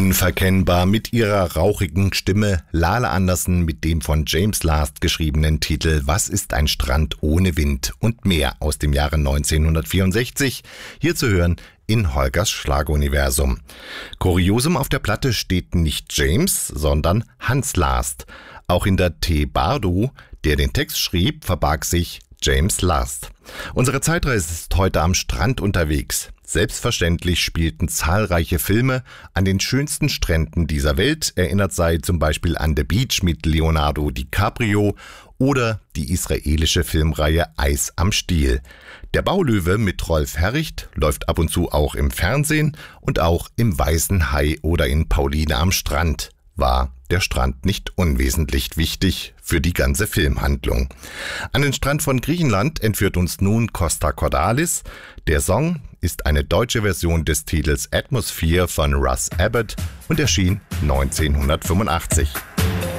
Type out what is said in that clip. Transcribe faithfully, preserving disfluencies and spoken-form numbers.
Unverkennbar mit ihrer rauchigen Stimme Lale Anderson mit dem von James Last geschriebenen Titel Was ist ein Strand ohne Wind und mehr aus dem Jahre neunzehnhundertvierundsechzig, hier zu hören in Holgers Schlaguniversum. Kuriosum, auf der Platte steht nicht James, sondern Hans Last. Auch hinter T. Bardo, der den Text schrieb, verbarg sich James Last. Unsere Zeitreise ist heute am Strand unterwegs. Selbstverständlich spielten zahlreiche Filme an den schönsten Stränden dieser Welt. Erinnert sei zum Beispiel an The Beach mit Leonardo DiCaprio oder die israelische Filmreihe Eis am Stiel. Der Baulöwe mit Rolf Herricht läuft ab und zu auch im Fernsehen und auch im Weißen Hai oder in Pauline am Strand war der Strand nicht unwesentlich wichtig für die ganze Filmhandlung. An den Strand von Griechenland entführt uns nun Costa Cordalis. Der Song ist eine deutsche Version des Titels Atmosphere von Russ Abbott und erschien neunzehnhundertfünfundachtzig.